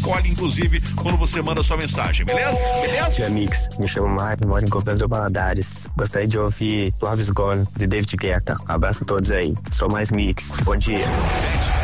escolhe, inclusive, quando você manda sua mensagem, beleza? Dia Mix, me chamo Marco, moro em Governador Valadares. Gostaria de ouvir Love Is Gone, de David Guetta. Abraço a todos aí. Sou mais Mix. Bom dia.